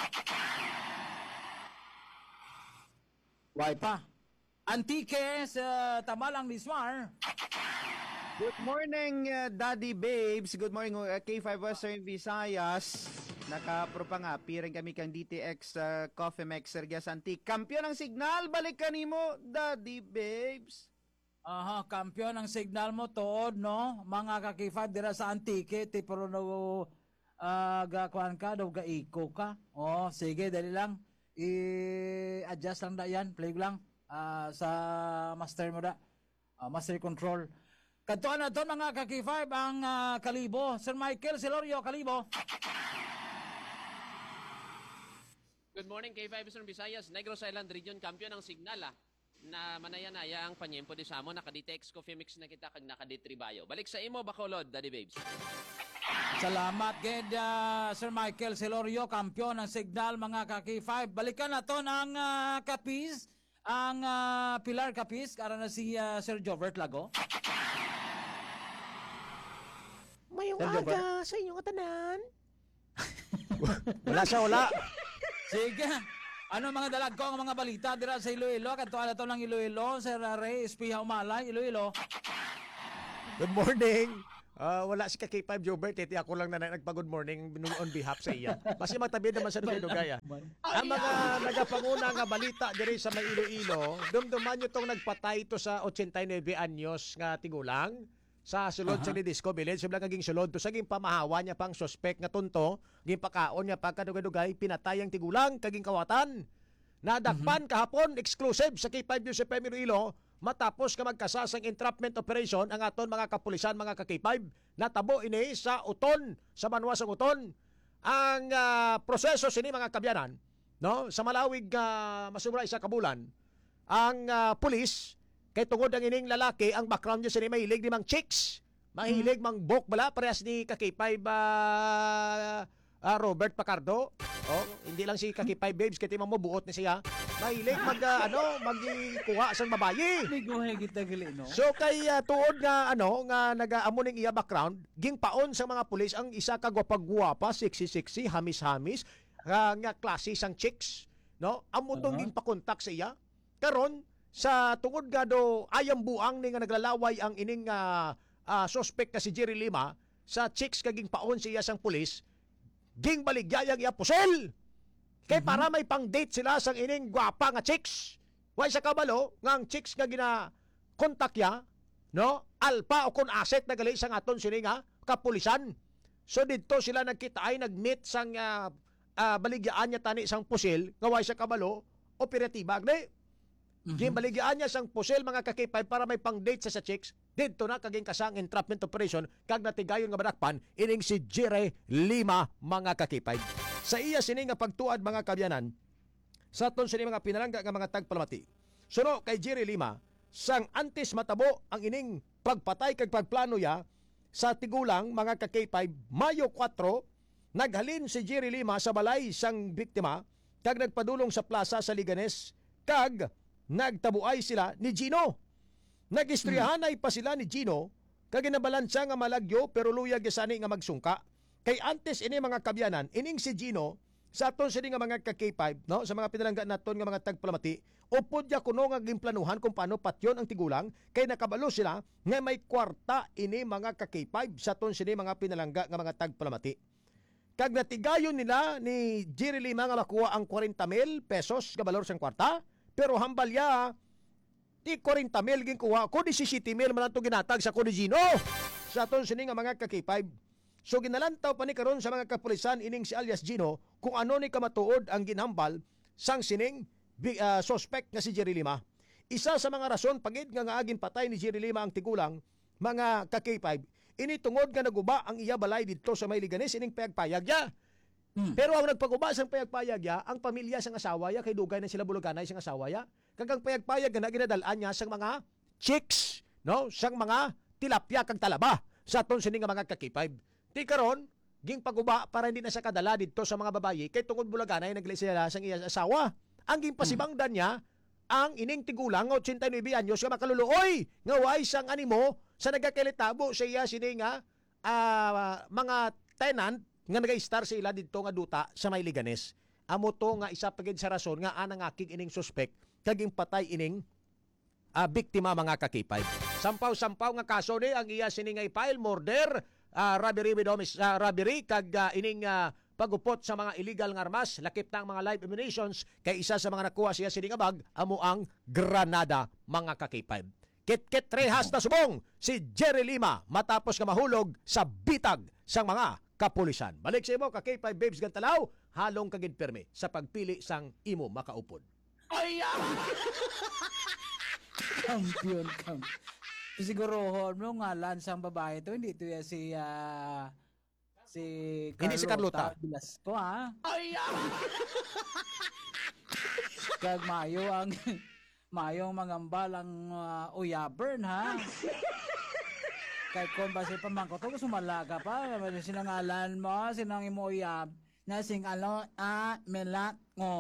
Why pa? Antique sa Tamalang Lismar. Good morning, Daddy Babes. Good morning, K5 Western Visayas. Nakapropanga, rin kami kang DTX Coffee Mix Sergias Antique. Kampiyon ng signal, balik ka nimo, Daddy Babes. Aha, kampiyon ng signal mo, Tood, no? Mga ka-K5 dira sa Antique, tipuro no, gakuan ka, daw ga-eco ka. Oh, sige, dali lang. I-adjust lang da yan, play lang sa master mo da. Master control. Kantuan na ito mga Kaki5 ang Kalibo. Sir Michael Silorio, Kalibo. Good morning, K5 Eastern Visayas. Negros Island Region Champion ang Signal na manaya-naya ang panyempo di samo naka-DTX Coffee Mix na kita kag naka-D3 Bio. Balik sa imo Bacolod, Daddy Babes. Salamat gid Sir Michael Celorio, kampiyon ng Signal mga ka-K5. Balikan naton ang Kapis, ang Pilar Kapis, para na si Sir Jovert Lago. Mayong Sir Jobert? aga sa inyong katanan. Wala siya, wala. Sige. Ano mga dalag ko ang mga balita dira sa Iloilo? Kanto ala to ng Iloilo, Sir Ray Espiha Umalay, Iloilo. Good morning. Wala si K5 Jobert, ako lang na nagpa-good morning on behalf sa iya. Kasi matabi naman sa Dugay. Ang mga nagapanguna nga balita diri sa may Iloilo, dumduman nyo tong nagpatay ito sa 89 anyos nga tigulang sa sulod sa Didisco Village. Sublang kaging sulod to sa ging pamahawa niya pang suspect nga tunto, ging pakaon niya pagkadugay-dugay, pinatay ang tigulang kaging kawatan. Nadakpan kahapon exclusive sa K5 News FM Iloilo matapos ka magkasasang entrapment operation ang aton mga kapulisan, mga ka-K5. Natabo ini sa Uton, sa Banwasang Uton. Ang proseso sini mga kabyanan, no, sa malawig masubra isa ka bulan, ang pulis kay tungod ang ining lalaki, ang background niya sini mahilig ni mang chicks. Mahilig mang bok bala parehas ni ka-K5 Robert Pacardo. Oh, hindi lang si K5 Babes kay timang mo buot ni siya. Mahilig magkuha sang babayi. So kay tuod nga nga nagaamo ning iya background, ging paon sa mga pulis ang isa ka gwapa-gwapa, sexy, hamis-hamis, nga klase sang chicks, no? Amo tong ging pakontak sa iya. Karon sa tungod nga do ayam buang ni nga naglalaway ang ining suspect na si Jerry Lima sa chicks kaging paon siya sang pulis, ging baligyayang iya pusel. Kay para may pang-date sila sang ining gwapa nga chicks. Way sa kabalo nga ang chicks nga gina-kontak ya, no? Alpa o kun asset na gali sang aton sini nga kapulisan. So didto sila nagkita ay nag-meet sang baligyaan niya tani sang pusil nga way sa kabalo operatiba gni. Baligyan niya sang pusil mga ka-K5 para may pang-date sa chicks. Dito na kaging kasang entrapment operation kag natigayon nga badakpan ining si Jerry Lima mga ka-K5. Sa iya sini nga pagtuad mga kabyanan sa aton sini mga pinalangga nga mga tagpalamati. Suno kay Jerry Lima sang antes matabo ang ining pagpatay kag pagplano ya sa tigulang mga ka-K5 Mayo 4 naghalin si Jerry Lima sa balay sang biktima kag nagpadulong sa plaza sa Liganes kag nagtabuay sila ni Gino. Nagistoryahanay pa sila ni Gino kag ginabalansa nga malagyo pero luyag gisani nga magsungka. Kay antes ini mga kabyanan, ining si Gino sa aton sini nga mga ka-K5, no, sa mga pinalangga naton nga mga tagpalamati, upod ya kuno nga gimplanuhan kung paano patyon ang tigulang kay nakabalo sila nga may kwarta ini mga ka-K5 sa aton sini mga pinalangga nga mga tagpalamati. Kag natigayon nila ni Jerry Lima nga makuha ang 40,000 pesos nga balor sang kwarta. Pero hambal ya, ti 40,000 ging kuha ko, 17,000 man ito ginatag sa Codigino. Sa aton sini nga mga ka-K5. So ginalantaw pa ni karon sa mga kapulisan ining si alias Gino kung ano ni kamatuod ang ginhambal sang sining suspect nga si Jerry Lima. Isa sa mga rason pagid nga agin patay ni Jerry Lima ang tigulang mga ka-K5, ini tungod nga naguba ang iya balay didto sa may Liganes ining payagpayag ya. Pero ang nagpaguba sang payagpayag ya, ang pamilya sang asawa ya, kay dugay na sila buluganay sang asawa ya. Kagang payagpayag na ginadalaan niya sang mga chicks, no? Sang mga tilapia kag talaba sa aton sini nga mga ka-K5. Ti karon, ging paguba para hindi na sa kadala didto sa mga babayi kay tungod buluganay nagli sila sang iya asawa. Ang ging pasibangdan niya ang ining tigulang 89 anyos nga makaluluoy nga way sang animo sa nagakilitabo sa iya sini nga mga tenant nga nag-star sila dito nga duta sa may Liganes. Amo to nga isa pagid sa rason nga anang akig ining suspect kaging patay ining biktima mga ka-K5. Sampaw-sampaw nga kaso ni ang iya sini nga i-file murder, robbery kag ining pagupot sa mga illegal nga armas, lakip tang mga live ammunitions kay isa sa mga nakuha siya sini nga bag amo ang granada mga ka-K5. Kit-kit rehas na subong si Jerry Lima matapos nga mahulog sa bitag sang mga kapulisan. Balik sa imo ka-K5 Babes Gantalaw, halong kagid perme sa pagpili sang imo makaupod. Ay! Kampiyon. Siguro no ngalan sang babae to, hindi to si Si Hindi si Carlota. Velasco, ha? Kag mayong mangambalang uyabern, ha? Kay kung ba si pamangko to, sumalaga pa. Sinangalan mo, sinang imo uyab. Nasing melak ngo.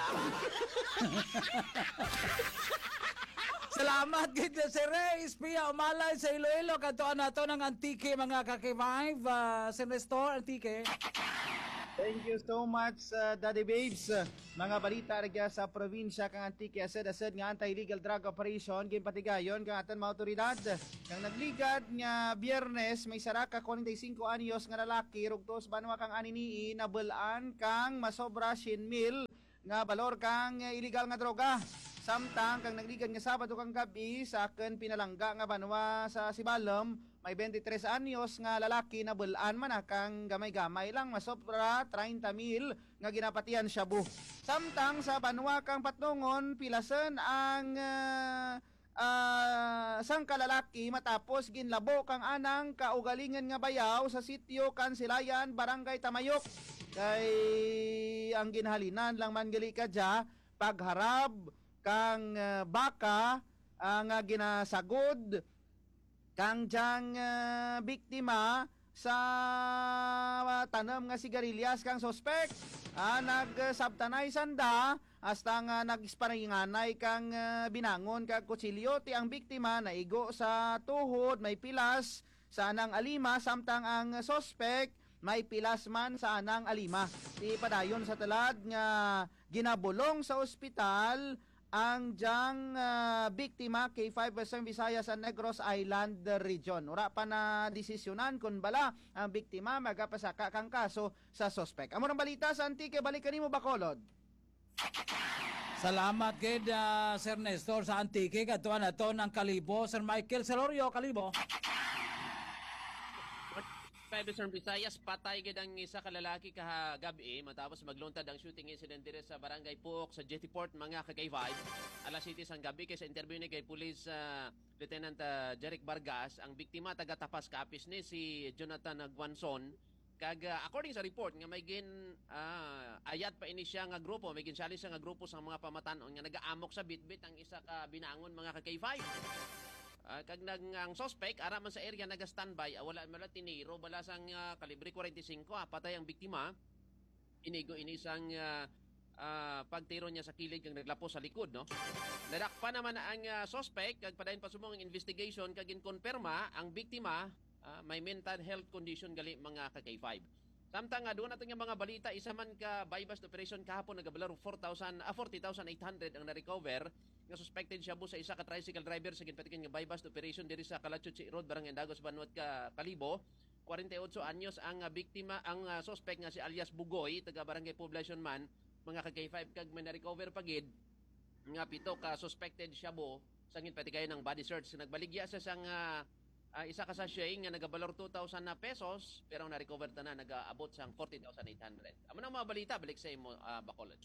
Salamat gid si Reyes Pia umalay sa Iloilo kadtuan nato ng Antique mga kaki-5 Sinestor Antique. Thank you so much, Daddy Babes. Mga balita ragya sa probinsya kang Antique ased nga anti-illegal drug operation ginpatigayon kang atan mga otoridad. Kang nagligad nga Biyernes may saraka 45 anyos nga lalaki rugtos banwa kang anini nabulan kang masobra 100,000 nga balor kang illegal nga droga. Samtang kang nagligan nga Sabado kang gabi sa akin pinalangga nga banwa sa Sibalom may 23 anyos nga lalaki na bulan man kang gamay-gamay lang masobra 30,000 nga ginapatian Shabu. Samtang sa banwa kang Patnongon pilasen ang sang kalalaki matapos ginlabo kang anang kaugalingan nga bayaw sa sitio Kansilayan, Barangay Tamayok. Kay ang ginhalinan lang man gali kadya pagharab kang baka ang ginasagod kang diyang biktima sa tanam nga sigarilyas kang sospek. Nagsabtanay sanda hasta nga nagisparinganay kang binangon kag kutsilyo ti ang biktima naigo sa tuhod may pilas sa anang alima samtang ang sospek may pilas man sa anang alima. Ti padayon sa talad nga ginabulong sa ospital ang diyang biktima kay 5 Western Visayas sa Negros Island region. Ura pa na desisyonan kung bala ang biktima magapasaka kang kaso sa sospek. Amo ng balita sa Antique, balik kanimo Bacolod. Salamat kid Sir Nestor sa Antique kadtuan nato ng Kalibo. Sir Michael Celorio, Kalibo. Western Visayas, patay gid ang isa ka lalaki kahagabi matapos magluntad ang shooting incident dire sa Barangay Puok sa Jettyport mga kagay-5. Alas 7 ang gabi kay sa interview ni kay Police Lieutenant Jeric Vargas, ang biktima taga Tapas Capiz ni si Jonathan Guanzon. Kag according sa report nga may ayat pa ini siya nga grupo, may ginsali siya nga grupo sa mga pamatanon nga nagaamok sa bitbit ang isa ka binangon mga kagay-5. Kag ang suspect ara man sa area naga-standby, wala tiniro bala sang kalibre 45, patay ang biktima. Inigo inisang pagtiro niya sa kilid kag naglapos sa likod, no. Nadakpa naman ang suspect kag padayon pa sumong investigation kag ginkonperma ang biktima may mental health condition gali mga kagay-5. Samtang doon natin nga mga balita, isa man ka bypass operation kahapon nagabalaro 40,800 ang na-recover nga suspected siya sa isa ka tricycle driver sa ginpatikan nga bypass operation diri sa Calachuchi Road, Barangay Dagos, Banuat, Kalibo. 48 anyos ang biktima, ang suspect nga si alias Bugoy, taga Barangay Poblacion man, mga kagay-5 kag may na-recover pagid nga 7 ka suspected siya sa ginpatikan ng body search. Nagbaligya sa sang isa ka sachet nga nagabalor 2,000 na pesos pero na-recover na nag-aabot sang 40,800. Amo na mga balita, balik sa imo Bacolod.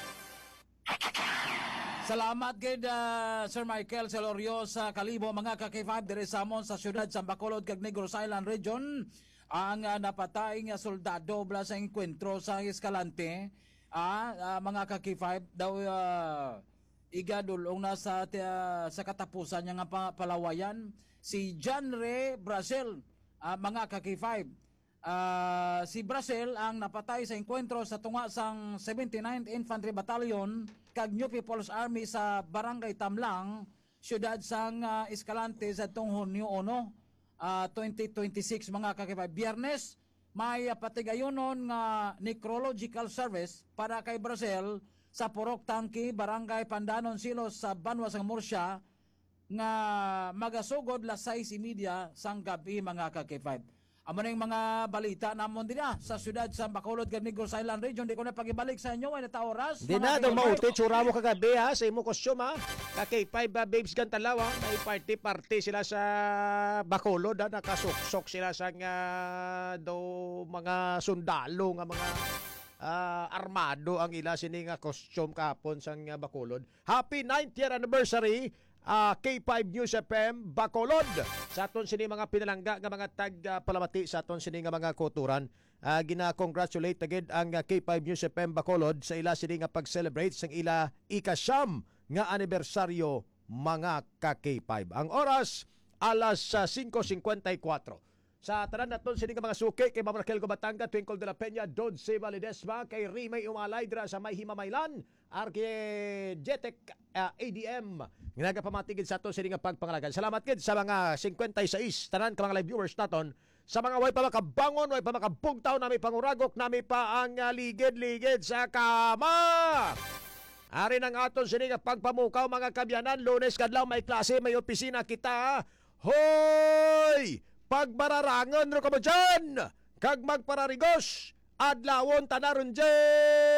Salamat kid Sir Michael Celorio sa Kalibo mga kaki-5 dire sa amon sa syudad sa Bacolod kag Negros Island region. Ang napatay nga soldado bla sa enkwentro sa Escalante mga kaki-5 daw igadulong na sa katapusan niya nga palawayan si John Ray Brazil mga kaki-5. Si Brazil ang napatay sa enkwentro sa tunga sang 79th Infantry Battalion kag New People's Army sa Barangay Tamlang, syudad sang Escalante sa tong Hunyo 1, 2026 mga kaki-5. Biyernes may patigayonon nga necrological service para kay Brazil sa Purok Tangki, Barangay Pandanon Silos sa Banwa sang Murcia nga magasugod las 6:30 sang gabi mga kaki-5. Amo na yung mga balita namon din sa syudad sa Bacolod kag Negros Island region. Di ko na pagibalik sa inyo ay nata oras. Di na daw mauti tsura mo kagabi sa imo costume Kay 5 babes Gantalawa may party sila sa Bacolod nakasuksok sila sa daw mga sundalo nga mga armado ang ila sini nga costume kapon sa Bacolod. Happy 9th year anniversary K5 News FM Bacolod. Sa aton sini mga pinalangga nga mga tag palamati sa aton sini nga mga kuturan. gina-congratulate agad ang K5 News FM Bacolod sa ila sini nga pag-celebrate sang ila ikasyam nga anibersaryo mga ka-K5. Ang oras alas 5:54. Sa tanan naton sini nga mga suki kay Ma'am Raquel Batanga, Twinkle de la Peña, Dod Seba Ledesma, kay Rimay Umalay dira sa May Himamaylan, Jetek ADM. Nga pamatigid sa ato sini nga pagpangalagan. Salamat gid sa mga 56 tanan ka mga live viewers naton. Sa mga way pa makabangon, way pa makabugtaw, nami panguragok, nami pa ang ligid-ligid sa kama. Ari ng aton sini nga pagpamukaw mga kabyanan, Lunes kadlaw may klase, may opisina kita. Hoy! Pagbararangan ro ka mo dyan! Kag magpararigos! Adlawon tanaron dyan!